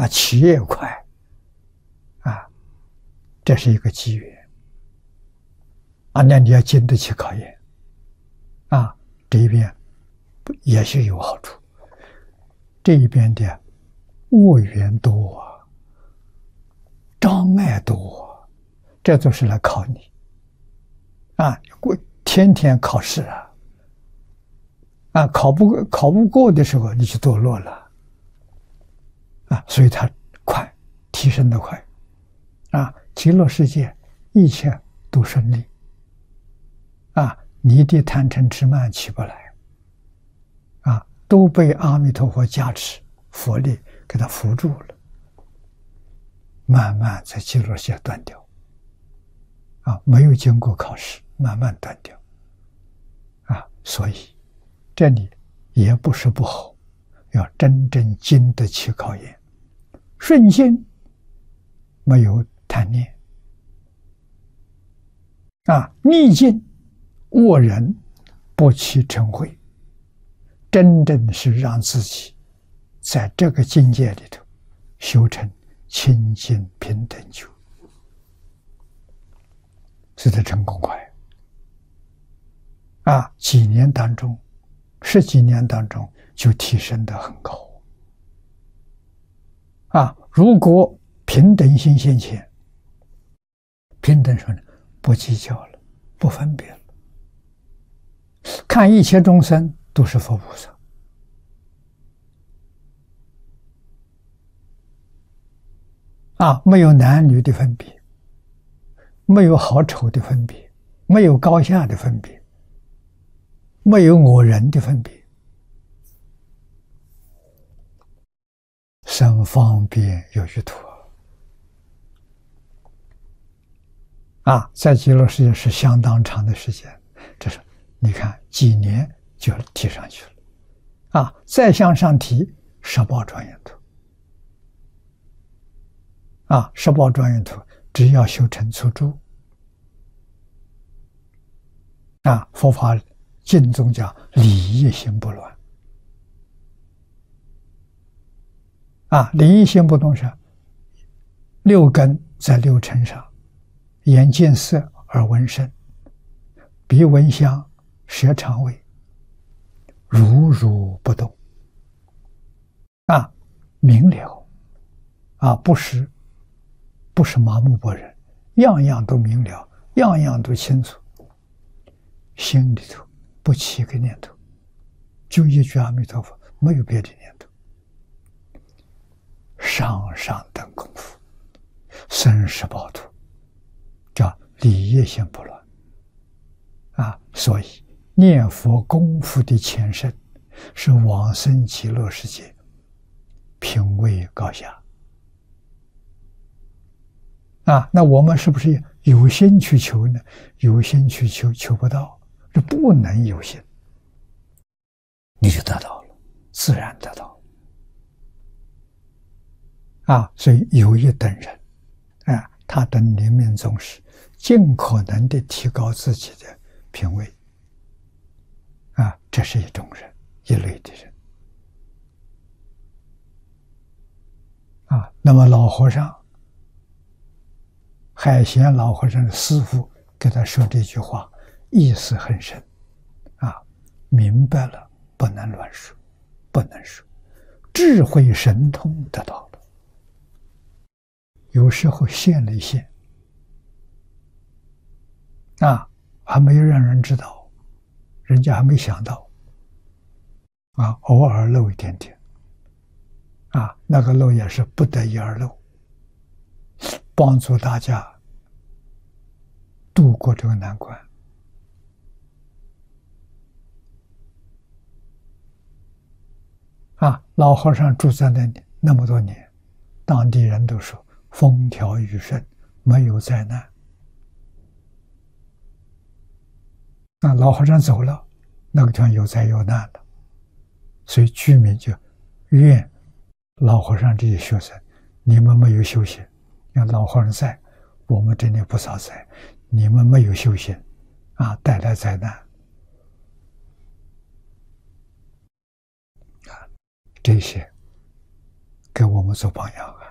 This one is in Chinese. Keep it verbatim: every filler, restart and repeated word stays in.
啊，起也快，啊，这是一个机缘啊。那你要经得起考验啊，这一边也是有好处。这一边的恶缘多啊，障碍多啊，这都是来考你啊，过天天考试啊，啊，考不过考不过的时候你就堕落了啊，所以它快，提升的快啊，极乐世界一切都顺利啊，你的贪嗔痴慢起不来啊，都被阿弥陀佛加持，佛力给他扶住了，慢慢在极乐世界断掉啊，没有经过考试，慢慢断掉啊，所以这里也不是不好，要真正经得起考验。顺心没有贪念啊，逆境恶人不起嗔恚，真正是让自己在这个境界里头修成清净平等觉，是的，成功快啊！几年当中，十几年当中就提升得很高啊！如果平等心现前，平等说呢，不计较了，不分别了，看一切众生都是佛菩萨啊，没有男女的分别，没有好丑的分别，没有高下的分别，没有我人的分别，生方便有余土啊，在极乐世界是相当长的时间，这是你看几年就提上去了啊，再向上提十报庄严土啊，十报庄严土只要修成初住啊，佛法经中讲理一心不乱啊，理一心不动上，六根在六尘上，眼见色，耳闻声，鼻闻香，舌尝味，如如不动啊，明了啊，不是不是麻木不仁，样样都明了，样样都清楚，心里头不起一个念头，就一句阿弥陀佛，没有别的念头。上上等功夫，生死报土，叫理业心不乱啊！所以念佛功夫的前身是往生极乐世界，品位高下啊！那我们是不是有心去求呢？有心去求，求不到，这不能有心，你就得到了，自然得到啊！所以有一等人啊，他等临命终时，尽可能的提高自己的品位啊，这是一种人，一类的人啊。那么老和尚，海贤老和尚的师父给他说这句话，意思很深啊，明白了，不能乱说，不能说，智慧神通得到了。有时候现了一现啊，还没有让人知道，人家还没想到啊，偶尔漏一点点啊，那个漏也是不得已而漏，帮助大家度过这个难关啊。老和尚住在那里那么多年，当地人都说风调雨顺，没有灾难。那老和尚走了，那个地方有灾有难了，所以居民就怨老和尚这些学生，你们没有修行，让老和尚在，我们这里不少灾，你们没有修行啊，带来灾难啊，这些给我们做榜样啊！